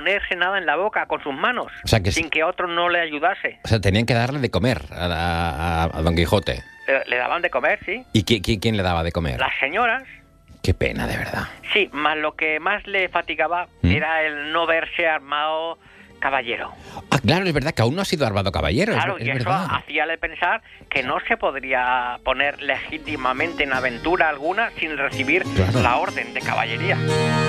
ponerse nada en la boca con sus manos, O sea, que sin que otro no le ayudase. O sea, tenían que darle de comer a Don Quijote. Le daban de comer, sí. ¿Y quién le daba de comer? Las señoras, Qué pena, de verdad. sí, más lo que más le fatigaba era el no verse armado caballero. Ah, claro, es verdad que aún no ha sido armado caballero. Claro, es y eso verdad. hacíale pensar que no se podría poner legítimamente en aventura alguna sin recibir Claro. la orden de caballería.